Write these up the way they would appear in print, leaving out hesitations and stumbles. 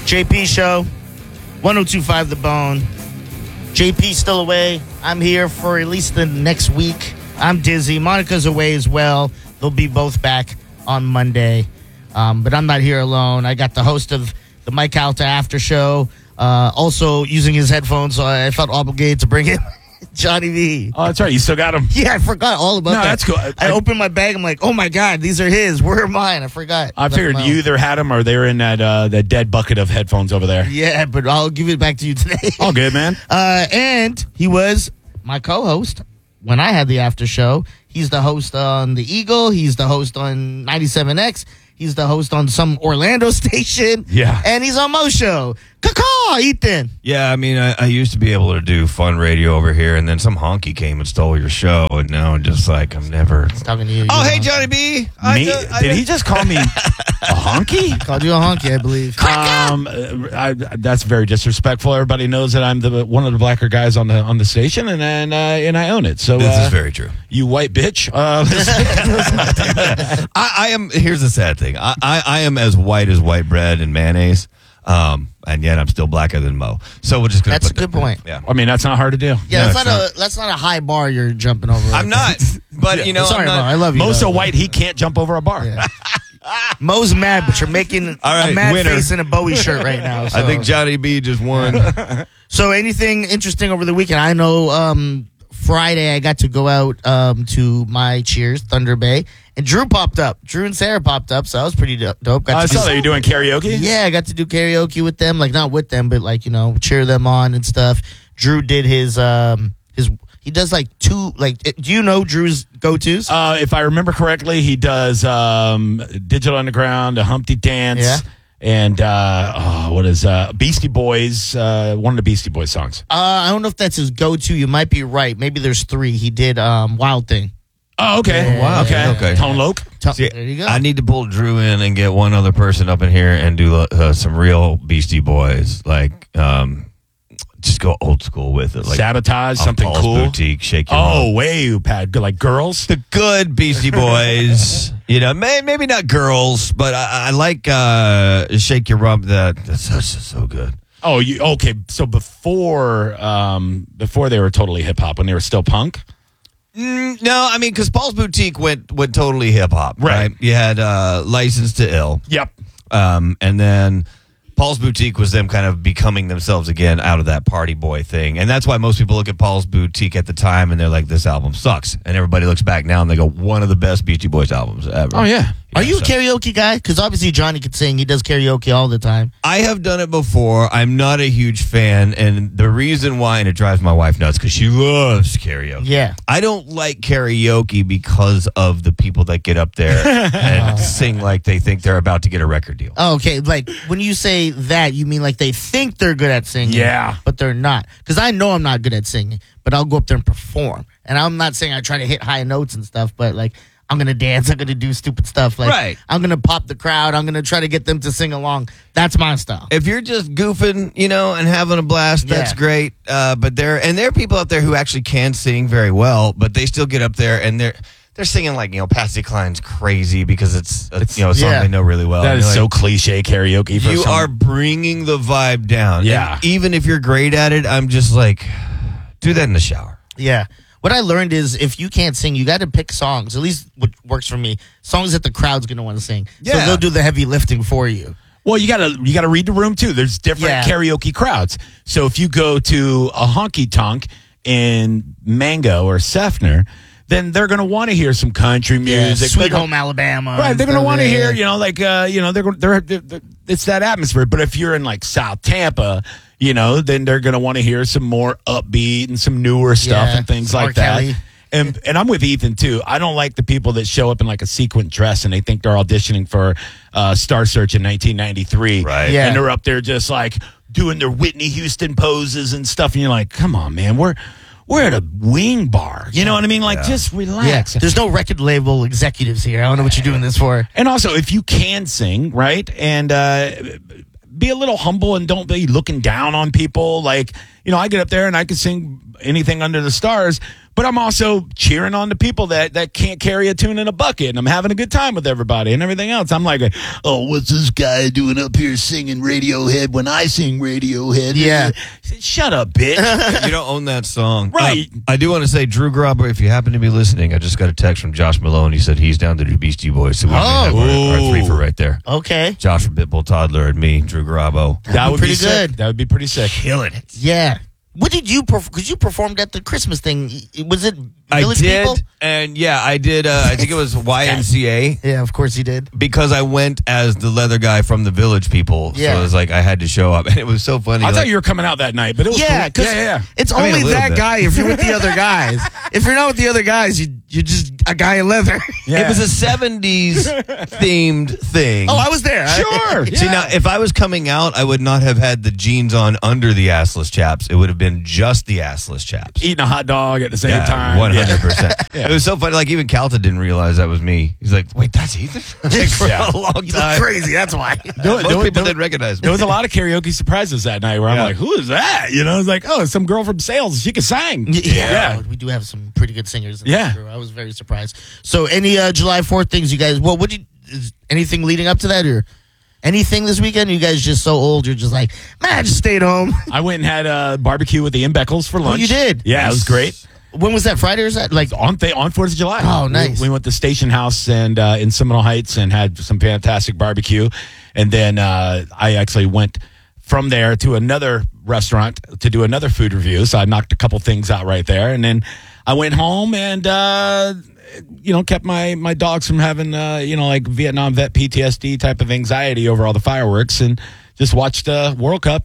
JP Show, 102.5 The Bone. JP still away. I'm here for at least the next week. I'm Dizzy. Monica's away as well. They'll be both back on Monday. But I'm not here alone. I got the host of the Mike Alta After Show also using his headphones, so I felt obligated to bring him. Johnny V. Oh, that's right. You still got him. Yeah, I forgot all about that. That's cool. I opened my bag. I'm like, oh my God, these are his. Where are mine? I forgot. I figured you either had them or they were in that dead bucket of headphones over there. Yeah, but I'll give it back to you today. All good, man. And he was my co-host when I had the after show. He's the host on The Eagle. He's the host on 97X. He's the host on some Orlando station. Yeah. And he's on Mo's show. Caw, Ethan. Yeah, I mean, I used to be able to do fun radio over here, and then some honky came and stole your show, and now I'm just like, I'm never... Talking to you. Oh, hey, Johnny B. Did he just call me a honky? Called you a honky, I believe. That's very disrespectful. Everybody knows that I'm one of the blacker guys on the station, and I own it. So This is very true. You white bitch. I am. Here's the sad thing. I am as white bread and mayonnaise, and yet I'm still blacker than Mo. So we're just gonna. That's a good point. Yeah. I mean, that's not hard to do. Yeah, No, that's not a high bar you're jumping over. I'm not. But you know, Sorry, I'm Mo. not, I love you. Mo's though. so white he can't jump over a bar. Yeah. Mo's mad, but you're making All right, a mad winner. face in a Bowie shirt right now. So. I think Johnny B just won. So anything interesting over the weekend? I know Friday I got to go out to my Cheers, Thunder Bay, and Drew popped up. Drew and Sarah popped up, so that was pretty dope. I saw that you're doing karaoke. Yeah, I got to do karaoke with them. Like, not with them, but like, you know, cheer them on and stuff. Drew did his he does like two, like, do you know Drew's go-tos? If I remember correctly, he does Digital Underground, a Humpty Dance, Yeah. and what is Beastie Boys? One of the Beastie Boys songs. I don't know if that's his go-to. You might be right. Maybe there's three. He did Wild Thing. Oh, okay. Yeah, wow. Okay. Tone Loc. See, There you go. I need to pull Drew in and get one other person up in here and do some real Beastie Boys, like just go old school with it, like Sabotage, on something Paul's cool. Boutique, Shake Your Oh, Rump. way, Pat. Like girls. The good Beastie Boys, you know, maybe not girls, but I like Shake Your Rump. That's so good. Oh, okay. So before they were totally hip hop, when they were still punk. No, I mean, because Paul's Boutique went totally hip hop, right? You had License to Ill, Yep. and then Paul's Boutique was them kind of becoming themselves again out of that party boy thing. And that's why most people look at Paul's Boutique at the time and they're like, this album sucks. And everybody looks back now and they go, one of the best Beastie Boys albums ever. Oh, yeah. Are you a karaoke guy? Because obviously Johnny could sing. He does karaoke all the time. I have done it before. I'm not a huge fan. And the reason why, and it drives my wife nuts because she loves karaoke. Yeah. I don't like karaoke because of the people that get up there and sing like they think they're about to get a record deal. Oh, okay. Like, when you say that, you mean like they think they're good at singing. Yeah. But they're not. Because I know I'm not good at singing, but I'll go up there and perform. And I'm not saying I try to hit high notes and stuff, but like, I'm going to dance. I'm going to do stupid stuff. Like, Right. I'm going to pop the crowd. I'm going to try to get them to sing along. That's my style. If you're just goofing, you know, and having a blast, that's Yeah. great. But there are people out there who actually can sing very well, but they still get up there and they're singing like, you know, Patsy Cline's Crazy because it's you know, a song Yeah. they know really well. That And is you're so like, cliche karaoke. For you some- are bringing the vibe down. Yeah. And even if you're great at it, I'm just like, do that in the shower. Yeah. What I learned is if you can't sing, you got to pick songs. At least what works for me. Songs that the crowd's going to want to sing. So Yeah. they'll do the heavy lifting for you. Well, you gotta read the room too. There's different Yeah. karaoke crowds. So if you go to a honky tonk in Mango or Sefner, then they're gonna want to hear some country music. Sweet They're Home Alabama. Right, they're gonna and want to stuff. hear, you know, like, you know, they're it's that atmosphere. But if you're in like South Tampa, you know, then they're gonna want to hear some more upbeat and some newer stuff Yeah, and things some like R. that. Kelly. And I'm with Ethan too. I don't like the people that show up in like a sequin dress and they think they're auditioning for Star Search in 1993. Right. Yeah. And they're up there just like doing their Whitney Houston poses and stuff. And you're like, come on, man, we're at a wing bar. You know what I mean? Like, just Yeah. relax. There's no record label executives here. I don't know what you're doing this for. And also, if you can sing, right, and be a little humble and don't be looking down on people. Like, you know, I get up there and I can sing anything under the stars, but I'm also cheering on the people that can't carry a tune in a bucket, and I'm having a good time with everybody and everything else. I'm like, oh, what's this guy doing up here singing Radiohead when I sing Radiohead? Yeah. Shut up, bitch. You don't own that song. Right. I do want to say, Drew Grobber, if you happen to be listening, I just got a text from Josh Malone. He said he's down to do Beastie Boys. So we may have our three for right there. Okay. Josh from Pitbull Toddler and me, Drew Grabo. That would pretty be sick. good. That would be pretty sick. Killing it. Yeah. What did you because you performed at the Christmas thing? Was it I Village did, People? and yeah, I did. I think it was YMCA. Yeah, of course you did. Because I went as the leather guy from the Village People, Yeah. so it was like I had to show up, and it was so funny. I like, thought you were coming out that night, but it was Yeah, cool. because it's I mean, only a little that bit. guy if you're with the other guys. If you're not with the other guys, you're just a guy in leather. Yeah. It was a 70s themed thing. Oh, I was there. Sure. See, now, if I was coming out, I would not have had the jeans on under the assless chaps. It would have been just the assless chaps. Eating a hot dog at the same Yeah, time. 100%. Yeah. It was so funny. Like, even Calta didn't realize that was me. He's like, wait, that's Ethan? Like, for Yeah. a long You look time. crazy. That's why. Most people didn't recognize me. There was a lot of karaoke surprises that night where I'm Yeah. like, who is that? You know, it's like, oh, it's some girl from sales. She can sing. Yeah, we do have some pretty good singers. In Yeah. this crew. I was very surprised. So, any July 4th things you guys? What did you? Is anything leading up to that or anything this weekend? You guys just so old. You're just like, man, I just stayed home. I went and had a barbecue with the Beckles for lunch. you did? Yeah, it was great. When was that? Friday or is that like? On 4th of July. Oh, nice. We went to Station House and in Seminole Heights and had some fantastic barbecue. And then I actually went from there to another restaurant to do another food review. So I knocked a couple things out right there. And then I went home and, kept my dogs from having, like Vietnam vet PTSD type of anxiety over all the fireworks and just watched World Cup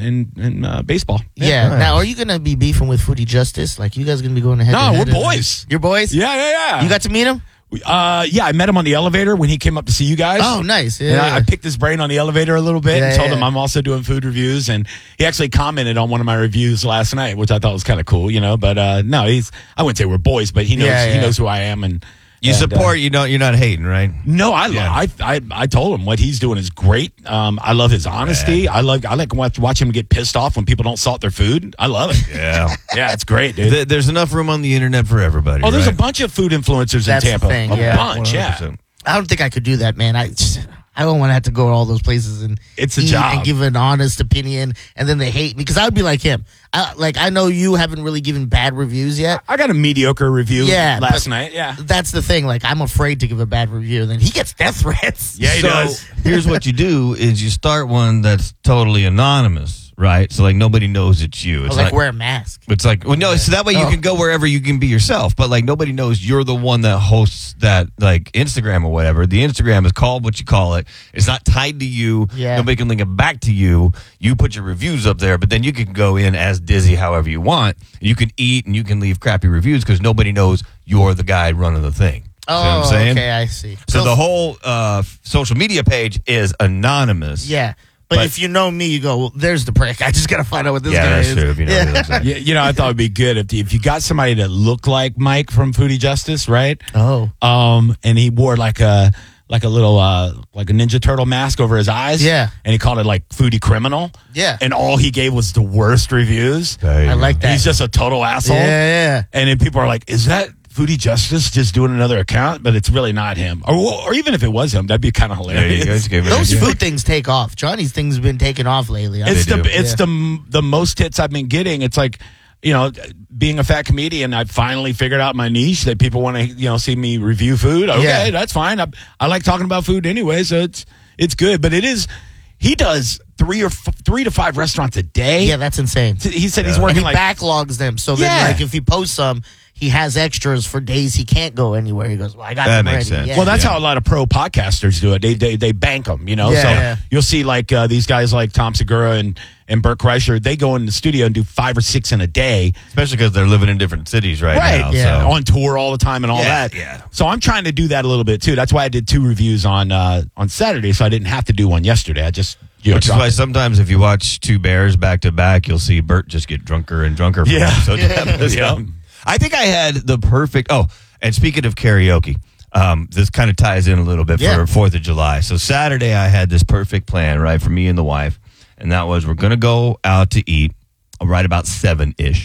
and baseball. Yeah. nice. Now, are you gonna be beefing with Foodie Justice? Like, you guys gonna be going ahead? No, we're boys. You're boys. Yeah. You got to meet him? Yeah, I met him on the elevator when he came up to see you guys. Oh, nice. And Yeah. I picked his brain on the elevator a little bit and Yeah, told yeah. him I'm also doing food reviews. And he actually commented on one of my reviews last night, which I thought was kind of cool, But no, I wouldn't say we're boys, but he knows Yeah, he yeah. knows who I am. And You support, you're not hating, right? No, Yeah. I told him what he's doing is great. I love his honesty. I like watch him get pissed off when people don't salt their food. I love it. Yeah. Yeah, it's great, dude. There's enough room on the internet for everybody. Oh, there's right? a bunch of food influencers That's in the Tampa. thing, a yeah. bunch, yeah. 100%. I don't think I could do that, man. I don't want to have to go to all those places and It's a eat job. and give an honest opinion, and then they hate me because I would be like him. I know you haven't really given bad reviews yet. I got a mediocre review Yeah, last but- night. Yeah. That's the thing. Like, I'm afraid to give a bad review, and then he gets death threats. Yeah, he So does. here's what you do is you start one that's totally anonymous, right? So like nobody knows it's you. It's Like, wear a mask. It's like, well, no, so that way you Oh. can go wherever you can be yourself. But like nobody knows you're the one that hosts that like Instagram or whatever. The Instagram is called what you call it. It's not tied to you. Yeah. Nobody can link it back to you. You put your reviews up there, but then you can go in as Dizzy however you want. You can eat and you can leave crappy reviews because nobody knows you're the guy running the thing. See what I'm Oh, saying? okay, I see. So the whole social media page is anonymous. yeah. But if you know me, you go, well, there's the prick. I just got to find out what this Yeah, guy that's is. true. If you know what it looks like. Yeah, I thought it'd be good if you got somebody that looked like Mike from Foodie Justice, right? Oh. And he wore like a little like a Ninja Turtle mask over his eyes. Yeah. And he called it like Foodie Criminal. Yeah. And all he gave was the worst reviews. There you I go. like that. He's just a total asshole. Yeah. And then people are like, is that Foodie Justice just doing another account? But it's really not him. Or even if it was him, that'd be kind of There you go. hilarious. Just gave it Those an idea. food things take off. Johnny's things have been taking off lately. It's They do. the most hits I've been getting. It's like, being a fat comedian, I finally figured out my niche that people want to, see me review food. Okay, Yeah. that's fine. I like talking about food anyway, so it's good. But it is, he does 3 to 5 restaurants a day. Yeah, that's insane. He said he's And working he like backlogs them. So then, Yeah. like, if he posts some, he has extras for days he can't go anywhere. He goes, well, I got That them makes ready. sense. Yeah. Well, that's Yeah. how a lot of pro podcasters do it. They bank them, Yeah. So Yeah. you'll see like these guys like Tom Segura and Burt Kreischer. They go in the studio and do 5 or 6 in a day, Especially because they're living in different cities right now. yeah. So. on tour all the time and all Yeah, that. yeah. So I'm trying to do that a little bit too. That's why I did 2 reviews on Saturday, so I didn't have to do one yesterday. I just Which is why sometimes if you watch 2 Bears back to back, you'll see Bert just get drunker and drunker. From Yeah. episode to episode. Yeah. I think I had the perfect. Oh, and speaking of karaoke, this kind of ties in a little bit Yeah. for 4th of July. So Saturday, I had this perfect plan, right, for me and the wife, and that was we're going to go out to eat right about 7-ish.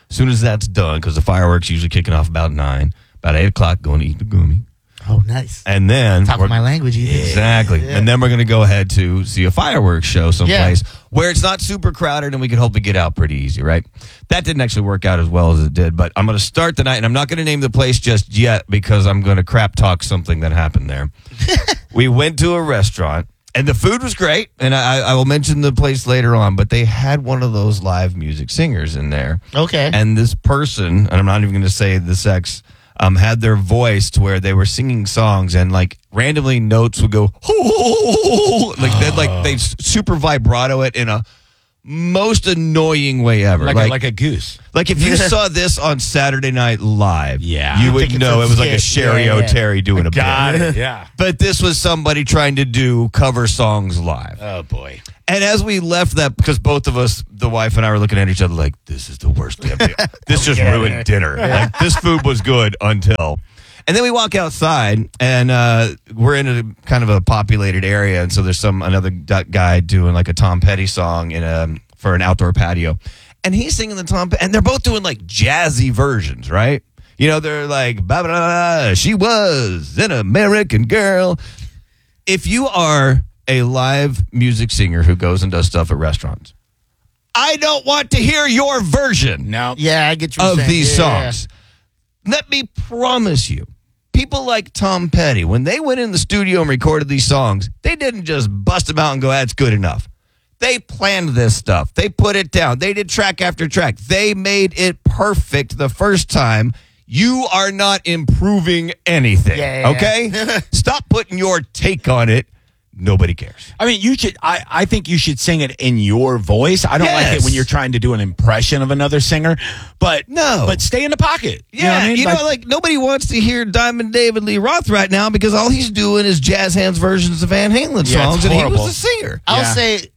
As soon as that's done, because the fireworks usually kicking off about 9, about 8 o'clock, going to eat the gummy. Oh, nice. And then Top of my language. exactly. Yeah. And then we're going to go ahead to see a fireworks show someplace where it's not super crowded and we can hopefully get out pretty easy, right? That didn't actually work out as well as it did, but I'm going to start the night, and I'm not going to name the place just yet because I'm going to crap talk something that happened there. We went to a restaurant, and the food was great, and I will mention the place later on, but they had one of those live music singers in there. Okay. And this person, and I'm not even going to say the sex, had their voice to where they were singing songs, and like randomly notes would go like they super vibrato it in a most annoying way ever, like a goose. like if you saw this on Saturday Night Live, Yeah. you I would think it's know a it was like a skit. Sherry Yeah, yeah. O'Terry doing a Got bit. it. Yeah. But this was somebody trying to do cover songs live. Oh boy. And as we left that, because both of us, the wife and I, were looking at each other like, this is the worst damn thing. This just ruined dinner. Like, this food was good until. And then we walk outside, and we're in a kind of a populated area, and so there's another guy doing like a Tom Petty song for an outdoor patio. And he's singing the Tom Petty, and they're both doing like jazzy versions, right? You know, they're like, blah, blah, blah, she was an American girl. If you are a live music singer who goes and does stuff at restaurants, I don't want to hear your version No. Yeah, I get you of saying. these Yeah. songs. Let me promise you, people like Tom Petty, when they went in the studio and recorded these songs, they didn't just bust them out and go, that's good enough. They planned this stuff. They put it down. They did track after track. They made it perfect the first time. You are not improving anything, Yeah. okay? Stop putting your take on it. Nobody cares. I mean, you should. I think you should sing it in your voice. I don't like Yes. it when you're trying to do an impression of another singer. But No. but stay in the pocket. Yeah, you know what I mean? like nobody wants to hear Diamond David Lee Roth right now because all he's doing is jazz hands versions of Van Halen Yeah, songs, it's and he horrible. was a singer. I'll Yeah. say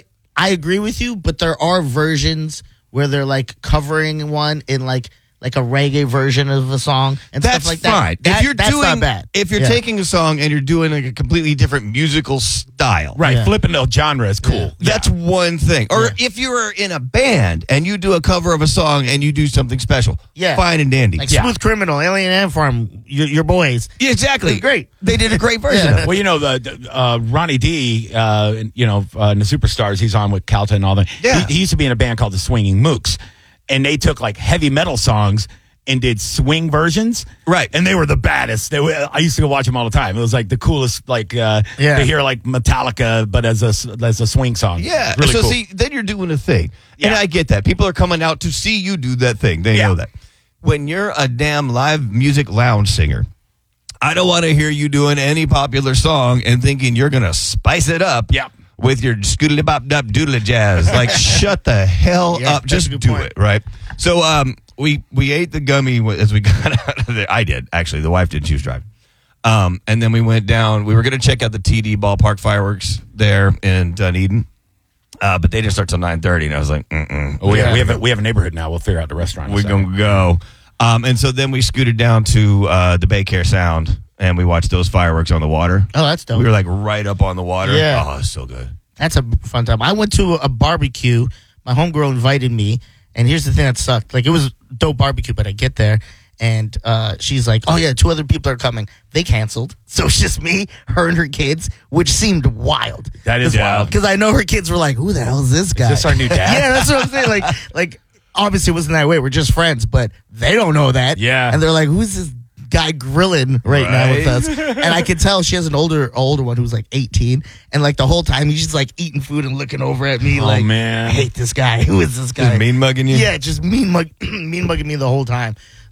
I agree with you, but there are versions where they're like covering one in like a reggae version of a song and That's stuff like fine. that. If you're that's doing, not bad. if you're Yeah. taking a song and you're doing like a completely different musical style, Right, Yeah. flipping the genre is cool. That's one thing. Or if you're in a band and you do a cover of a song and you do something special, Yeah. fine and dandy. like Yeah. Smooth Criminal, Alien Ant Farm, your boys. Yeah, exactly. It's great. They did a great version of it. Well, you know, Ronnie D, in the Superstars, he's on with Calta and all that. Yeah. He used to be in a band called the Swinging Mooks, and they took like heavy metal songs and did swing versions. Right. And they were the baddest. I used to go watch them all the time. It was like the coolest, to hear like Metallica, but as a swing song. Yeah. Really so cool. see, then you're doing a thing. And Yeah. I get that. People are coming out to see you do that thing. They Yeah. know that. When you're a damn live music lounge singer, I don't want to hear you doing any popular song and thinking you're going to spice it up Yep. with your scoodly bop dop doodly jazz. Like, shut the hell Yeah, up. that's a Just good do point. it, right? So we ate the gummy as we got out of there. I did, actually. The wife did. She was driving. And then we went down. We were going to check out the TD ballpark fireworks there in Dunedin. But they didn't start till 9:30, and I was like, Oh, we have a neighborhood now. We'll figure out the restaurant. in a we're second. gonna go. And so then we scooted down to the Baycare Sound, and we watched those fireworks on the water. Oh, that's dope. We were like right up on the water. Yeah. Oh, it's so good. That's a fun time. I went to a barbecue. My homegirl invited me, and here's the thing that sucked. Like, it was dope barbecue, but I get there, and she's like, oh, yeah, 2 other people are coming. They canceled. So it's just me, her, and her kids, which seemed wild. That is wild. Because I know her kids were like, who the hell is this guy? this our new dad? Yeah, that's what I'm saying. Like obviously it wasn't that way. We're just friends, but they don't know that. Yeah. And they're like, who's this guy grilling right now with us? And I could tell she has an older one who's like 18, and like the whole time he's just like eating food and looking over at me like, man. I hate this guy. Who is this guy? Just mean mugging you? Yeah, just mean mugging me the whole time.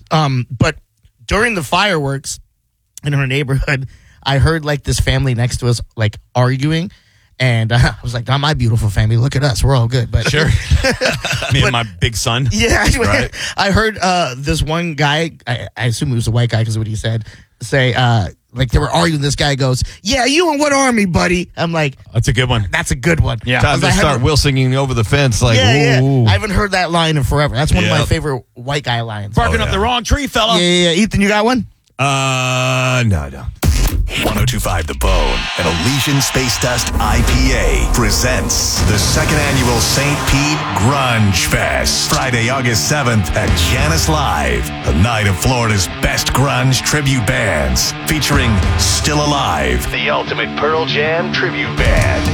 But during the fireworks in her neighborhood, I heard like this family next to us like arguing. And I was like, not my beautiful family. Look at us. We're all good. But Sure. Me and my big son. yeah, Right. I heard this one guy, I assume he was a white guy because of what he said, say, like they were arguing. This guy goes, yeah, you in what army, buddy? I'm like, That's a good one. that's a good one. Yeah. Time to I start haven't- Will singing over the fence like, Yeah, ooh. yeah. I haven't heard that line in forever. That's one of my Yep. favorite white guy lines. Barking Oh, up yeah. the wrong tree, fella. Yeah. Ethan, you got one? No. 1025 The Bone and Elysian Space Dust IPA presents the second annual St. Pete Grunge Fest. Friday, August 7th at Janice Live. A night of Florida's best grunge tribute bands featuring Still Alive, the ultimate Pearl Jam tribute band.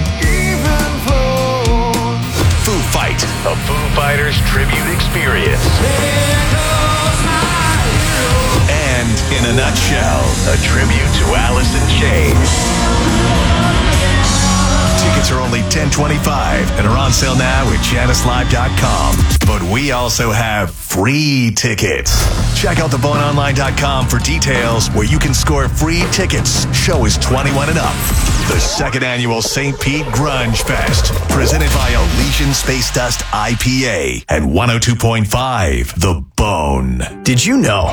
Foo Fight, a Foo Fighters tribute experience. And in a nutshell, a tribute to Alice in Chains. Tickets are only $10.25 and are on sale now at JaniceLive.com. But we also have free tickets. Check out theboneonline.com for details where you can score free tickets. Show is 21 and up. The second annual St. Pete Grunge Fest, presented by Elysian Space Dust IPA and 102.5 The Bone. Did you know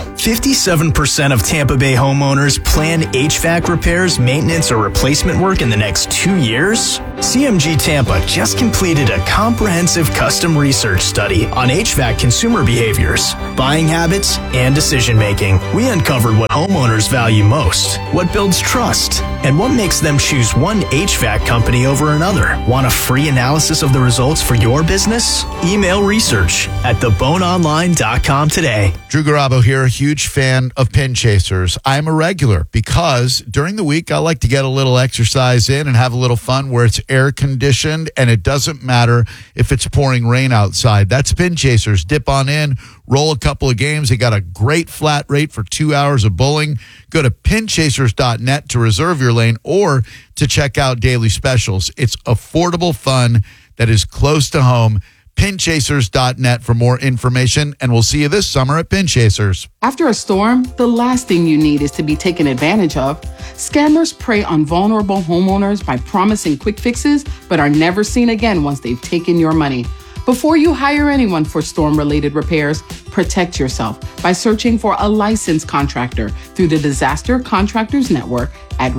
57% of Tampa Bay homeowners plan HVAC repairs, maintenance, or replacement work in the next 2 years? CMG Tampa just completed a comprehensive custom research study on HVAC consumer behaviors, buying habits, and decision making. We uncovered what homeowners value most, what builds trust, and what makes them choose one HVAC company over another. Want a free analysis of the results for your business? Email research at theboneonline.com today. Drew Garabo here, a huge fan of Pin Chasers. I'm a regular because during the week I like to get a little exercise in and have a little fun where it's air conditioned and it doesn't matter if it's pouring rain outside. That's Pin Chasers. Dip on in, roll a couple of games. They got a great flat rate for 2 hours of bowling. Go to pinchasers.net to reserve your lane or to check out daily specials. It's affordable fun that is close to home. Pinchasers.net for more information, and we'll see you this summer at Pin Chasers. After a storm, the last thing you need is to be taken advantage of. Scammers prey on vulnerable homeowners by promising quick fixes, but are never seen again once they've taken your money. Before you hire anyone for storm-related repairs, protect yourself by searching for a licensed contractor through the Disaster Contractors Network at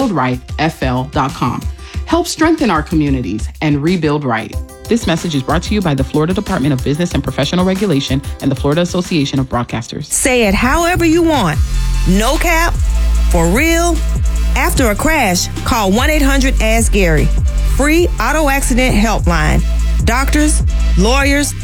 rebuildrightfl.com. Help strengthen our communities and rebuild right. This message is brought to you by the Florida Department of Business and Professional Regulation and the Florida Association of Broadcasters. Say it however you want. No cap, for real. After a crash, call 1-800-ASK-GARY. Free auto accident helpline. Doctors, lawyers,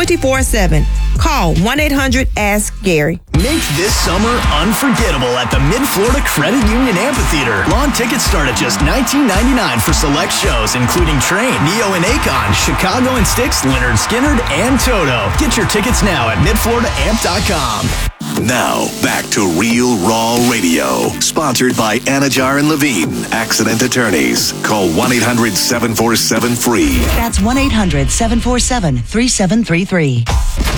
24/7. Call 1-800-ASK-GARY. Make this summer unforgettable at the Mid-Florida Credit Union Amphitheater. Lawn tickets start at just $19.99 for select shows, including Train, Neo and Akon, Chicago and Styx, Leonard Skinner, and Toto. Get your tickets now at midfloridaamp.com. Now, back to Real Raw Radio. Sponsored by Anajar and Levine, Accident Attorneys. Call 1-800-747-FREE. That's 1-800-747-3733.